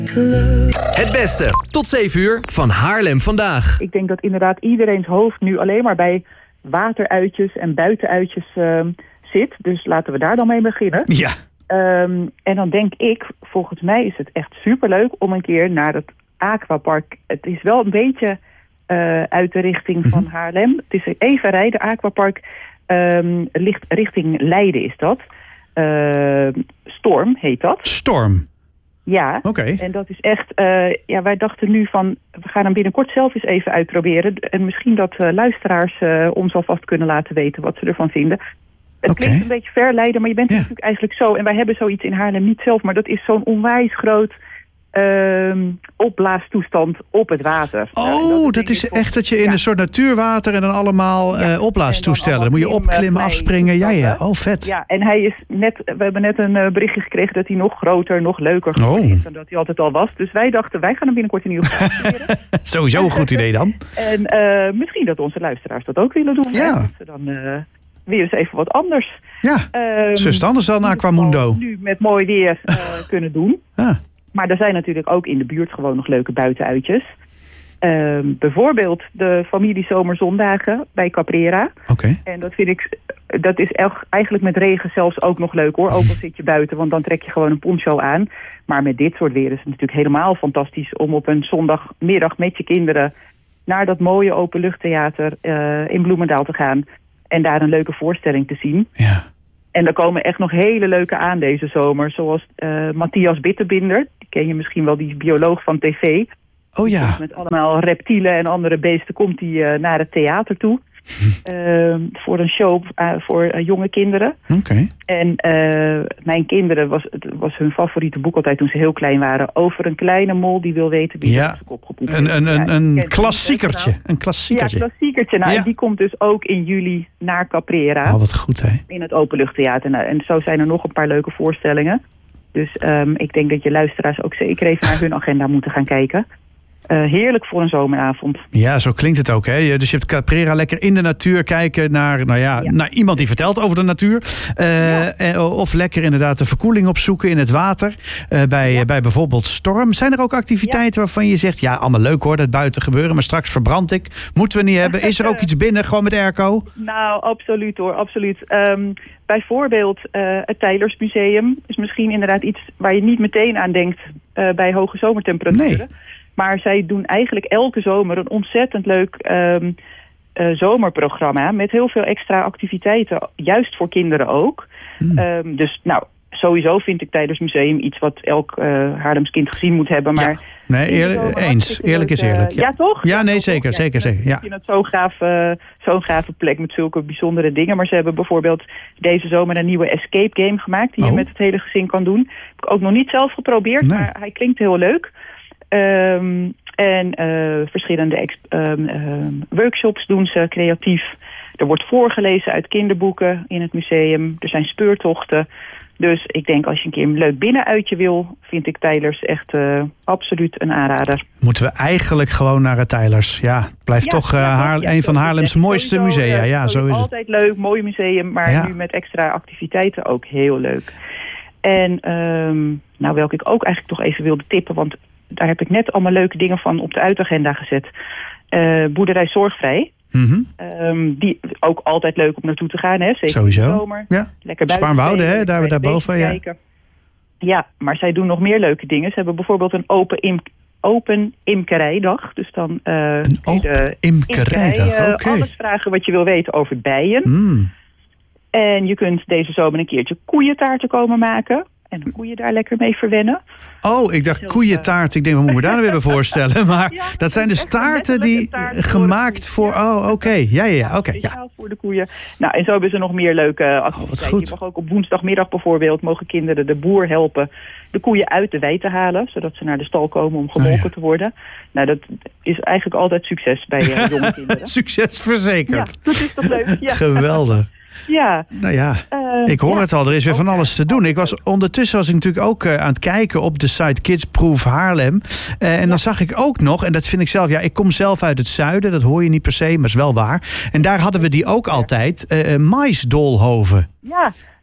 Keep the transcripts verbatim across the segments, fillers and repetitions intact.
Het beste, tot zeven uur, van Haarlem vandaag. Ik denk dat inderdaad iedereen's hoofd nu alleen maar bij wateruitjes en buitenuitjes uh, zit. Dus laten we daar dan mee beginnen. Ja. Um, en dan denk ik, volgens mij is het echt superleuk om een keer naar het aquapark. Het is wel een beetje uh, uit de richting mm-hmm. van Haarlem. Het is even rijden, aquapark um, ligt richting Leiden is dat. Uh, Storm heet dat. Storm? Ja, okay. En dat is echt, uh, ja, wij dachten nu van, we gaan hem binnenkort zelf eens even uitproberen. En misschien dat uh, luisteraars uh, ons alvast kunnen laten weten wat ze ervan vinden. Het okay. klinkt een beetje ver Leiden, maar je bent ja. natuurlijk eigenlijk zo. En wij hebben zoiets in Haarlem niet zelf, maar dat is zo'n onwijs groot uh, opblaastoestand op het water. Oh, nou, dat, dat is echt dat je in ja. een soort natuurwater en dan allemaal ja. uh, opblaastoestellen. Dan, dan moet je opklimmen, afspringen. Ja, ja. Oh, vet. Ja, en hij is net, we hebben net een uh, berichtje gekregen dat hij nog groter, nog leuker geworden oh. is dan dat hij altijd al was. Dus wij dachten, wij gaan hem binnenkort in ieder geval proberen. Sowieso een goed idee dan. En uh, misschien dat onze luisteraars dat ook willen doen. Ja. Dat ze dan uh, weer eens even wat anders. Ja, um, zus anders dan Aquamundo. Nu met mooi weer uh, kunnen doen. Ja. Maar er zijn natuurlijk ook in de buurt gewoon nog leuke buitenuitjes. Uh, bijvoorbeeld de familie Zomerzondagen bij Caprera. Oké. Okay. En dat vind ik, dat is eigenlijk met regen zelfs ook nog leuk hoor. Ook al zit je buiten, want dan trek je gewoon een poncho aan. Maar met dit soort weer is het natuurlijk helemaal fantastisch om op een zondagmiddag met je kinderen naar dat mooie openluchttheater uh, in Bloemendaal te gaan. En daar een leuke voorstelling te zien. Ja. En er komen echt nog hele leuke aan deze zomer. Zoals uh, Matthias Bitterbinder. Die ken je misschien wel, die bioloog van tv. Oh ja. Dus met allemaal reptielen en andere beesten komt hij uh, naar het theater toe. Uh, voor een show uh, voor uh, jonge kinderen. Oké. Okay. En uh, mijn kinderen, was, het was hun favoriete boek altijd toen ze heel klein waren. Over een kleine mol die wil weten wie ja. zijn kop gepoept heeft. Een, een, een, ja, een klassiekertje. Een klassiekertje. Ja, klassiekertje. Nou, ja. En die komt dus ook in juli naar Caprera. Oh, wat goed, hè? In het openluchttheater. Nou, en zo zijn er nog een paar leuke voorstellingen. Dus um, ik denk dat je luisteraars ook zeker even naar hun agenda moeten gaan kijken. Uh, heerlijk voor een zomeravond. Ja, zo klinkt het ook. Hè? Dus je hebt Caprera lekker in de natuur kijken naar, nou ja, ja. naar iemand die vertelt over de natuur. Uh, ja. Of lekker inderdaad de verkoeling opzoeken in het water. Uh, bij, ja. bij bijvoorbeeld Storm. Zijn er ook activiteiten ja. waarvan je zegt, ja, allemaal leuk hoor, dat buiten gebeuren. Maar straks verbrand ik. Moeten we niet hebben. Is er ook iets binnen, gewoon met airco? Nou, absoluut hoor, absoluut. Um, bijvoorbeeld uh, het Tijlersmuseum is misschien inderdaad iets waar je niet meteen aan denkt uh, bij hoge zomertemperaturen. Nee. Maar zij doen eigenlijk elke zomer een ontzettend leuk um, uh, zomerprogramma met heel veel extra activiteiten, juist voor kinderen ook. Mm. Um, dus nou, sowieso vind ik tijdens museum iets wat elk uh, Haarlems kind gezien moet hebben. Maar ja. Nee, eerlijk, eens. Eerlijk is eerlijk. Ja, ja toch? Ja, nee, ja, zeker, toch? zeker, zeker. Ja. Ik vind het zo'n gaaf, uh, zo'n gave plek met zulke bijzondere dingen. Maar ze hebben bijvoorbeeld deze zomer een nieuwe escape game gemaakt die oh. je met het hele gezin kan doen. Heb ik ook nog niet zelf geprobeerd, nee. maar hij klinkt heel leuk. Um, en uh, verschillende ex- um, um, workshops doen ze creatief. Er wordt voorgelezen uit kinderboeken in het museum. Er zijn speurtochten. Dus ik denk als je een keer een leuk binnenuitje wil, vind ik Tijlers echt uh, absoluut een aanrader. Moeten we eigenlijk gewoon naar het Tijlers? Ja, het blijft ja, toch uh, ja, Haar- ja, een van Haarlems mooiste musea. Ja, ja, zo is altijd het. Leuk, mooi museum, maar ja. nu met extra activiteiten ook heel leuk. En um, nou, welke ik ook eigenlijk toch even wilde tippen, want daar heb ik net allemaal leuke dingen van op de uitagenda gezet. Uh, Boerderij Zorgvrij. Mm-hmm. Um, die ook altijd leuk om naartoe te gaan, hè? Zeker sowieso. In de zomer. Ja. Lekker buiten. Spaarnwoude, hè? Daar, daarboven. Ja. ja, maar zij doen nog meer leuke dingen. Ze hebben bijvoorbeeld een open, im- open imkerijdag. Dus dan uh, een open imkerijdag, imkerij, uh, oké. Okay. Alles vragen wat je wil weten over bijen. Mm. En je kunt deze zomer een keertje koeientaarten komen maken. En de koeien daar lekker mee verwennen. Oh, ik dacht koeientaart. Ik denk, wat moet ik me daar nou weer bij voorstellen? Maar ja, dat zijn dus taarten die taart gemaakt voor... voor oh, oké. Okay. Ja, ja, ja. Oké. Okay, ja. Voor de koeien. Nou, en zo hebben ze nog meer leuke activiteiten. Oh, je mag ook op woensdagmiddag bijvoorbeeld... mogen kinderen de boer helpen de koeien uit de wei te halen... zodat ze naar de stal komen om gemolken oh, ja. te worden. Nou, dat is eigenlijk altijd succes bij uh, jonge kinderen. Succes verzekerd. Ja, dat is toch leuk. Ja. Geweldig. Ja. Nou ja, uh, ik hoor ja. het al. Er is weer van alles te doen. Ik was, ondertussen was ik natuurlijk ook uh, aan het kijken op de site Kidsproof Haarlem. Uh, en ja. dan zag ik ook nog, en dat vind ik zelf... Ja, ik kom zelf uit het zuiden. Dat hoor je niet per se, maar is wel waar. En daar hadden we die ook altijd. Uh, maisdoolhoven. Ja,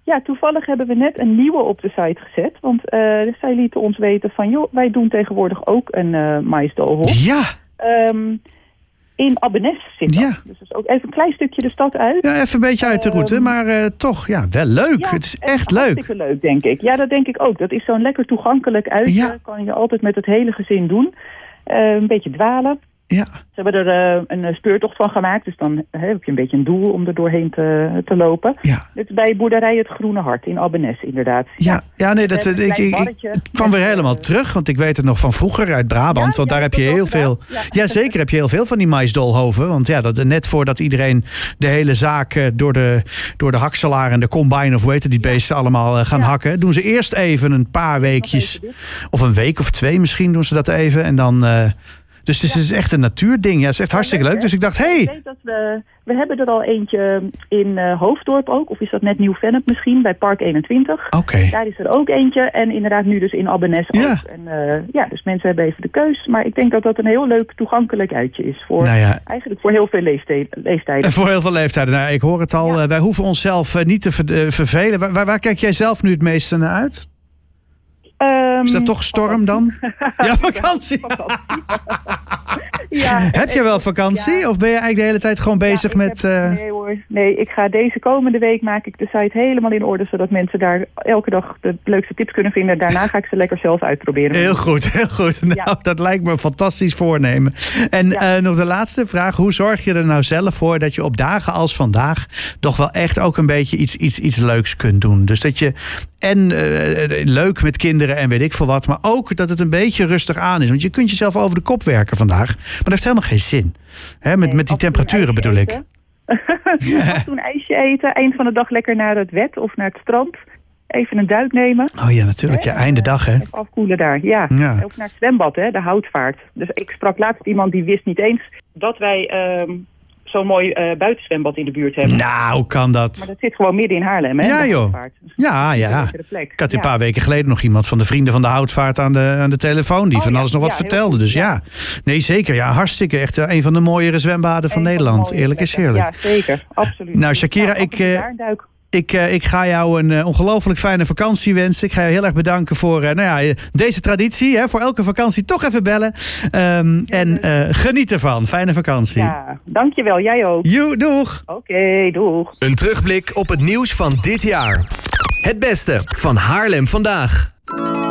Ja, toevallig hebben we net een nieuwe op de site gezet. Want uh, zij lieten ons weten van, joh, wij doen tegenwoordig ook een uh, maïsdoolhof. Ja. Um, in Abbenes zit dat. Ja. Dus dat is ook even een klein stukje de stad uit. Ja, even een beetje uit de route, um, maar uh, toch, ja, wel leuk. Ja, het is echt leuk. Hartstikke leuk, denk ik. Ja, dat denk ik ook. Dat is zo'n lekker toegankelijk uitje. Ja. Kan je altijd met het hele gezin doen. Uh, een beetje dwalen. Ja. Ze hebben er uh, een speurtocht van gemaakt. Dus dan uh, heb je een beetje een doel om er doorheen te, te lopen. Ja. Dit is bij boerderij Het Groene Hart in Abbenes, inderdaad. Ja, ja nee, dat, ik, ik, ik, het kwam weer helemaal uh, terug. Want ik weet het nog van vroeger uit Brabant. Ja, want daar ja, heb je heel veel... Ja. ja, zeker heb je heel veel van die maïsdoolhoven. Want ja, dat, net voordat iedereen de hele zaak uh, door, de, door de hakselaar en de combine... of hoe heet het, die beesten allemaal uh, gaan ja. hakken... doen ze eerst even een paar weekjes... of een week of twee misschien doen ze dat even. En dan... Uh, Dus het is ja. echt een natuurding. Ja, het is echt hartstikke leuk. Dus ik dacht, hé. Hey. Ik weet dat we, we hebben er al eentje in uh, Hoofddorp ook. Of is dat net Nieuw-Vennep misschien, bij Park eenentwintig. Oké. Okay. Daar is er ook eentje. En inderdaad nu dus in Abbenes ja. ook. En, uh, ja, dus mensen hebben even de keus. Maar ik denk dat dat een heel leuk toegankelijk uitje is. Voor, nou ja. Eigenlijk voor heel veel leeftijden. leeftijden. Voor heel veel leeftijden. Nou, ik hoor het al. Ja. Uh, wij hoeven onszelf uh, niet te ver, uh, vervelen. Waar, waar, waar kijk jij zelf nu het meeste naar uit? Um, is dat toch storm dan? Ja, vakantie. Ja, heb je wel vakantie? Ja. Of ben je eigenlijk de hele tijd gewoon bezig ja, met... Heb, uh... Nee hoor. Nee, ik ga deze komende week maak ik de site helemaal in orde... zodat mensen daar elke dag de leukste tips kunnen vinden. Daarna ga ik ze lekker zelf uitproberen. Heel goed, heel goed. Nou, ja. dat lijkt me een fantastisch voornemen. En ja. uh, nog de laatste vraag. Hoe zorg je er nou zelf voor dat je op dagen als vandaag... toch wel echt ook een beetje iets, iets, iets leuks kunt doen? Dus dat je... En uh, leuk met kinderen en weet ik veel wat. Maar ook dat het een beetje rustig aan is. Want je kunt jezelf over de kop werken vandaag. Maar dat heeft helemaal geen zin. Hè, met, nee, met die temperaturen bedoel ik. Ja. Af en toe een ijsje eten. Eind van de dag lekker naar het wet of naar het strand. Even een duik nemen. Oh ja, natuurlijk. Ja, einde dag hè. Even afkoelen daar, ja. ja. Of naar het zwembad, hè, de houtvaart. Dus ik sprak laatst iemand die wist niet eens dat wij... Um, zo'n mooi uh, buitenzwembad in de buurt hebben. Nou, hoe kan dat? Maar dat zit gewoon midden in Haarlem, hè? Ja, joh. Dus ja, ja. Ik had een ja. paar weken geleden nog iemand van de Vrienden van de Houtvaart aan de, aan de telefoon... die oh, van alles ja. nog wat ja, vertelde. Dus ja. ja, nee, zeker. Ja, hartstikke. Echt een van de mooiere zwembaden van een Nederland. Van Eerlijk is heerlijk. Ja, zeker. Absoluut. Nou, Shakira, nou, ik... Uh, Ik, uh, ik ga jou een uh, ongelooflijk fijne vakantie wensen. Ik ga je heel erg bedanken voor uh, nou ja, deze traditie. Hè, voor elke vakantie toch even bellen. Um, en uh, geniet ervan. Fijne vakantie. Ja, dankjewel. Jij ook. Joe, doeg. Oké, okay, doeg. Een terugblik op het nieuws van dit jaar. Het beste van Haarlem vandaag.